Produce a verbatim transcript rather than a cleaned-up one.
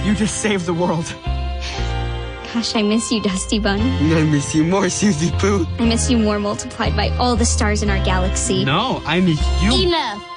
You just saved the world. Gosh, I miss you, Dusty Bun. I miss you more, Susie Pooh. I miss you more multiplied by all the stars in our galaxy. No, I miss you. Enough.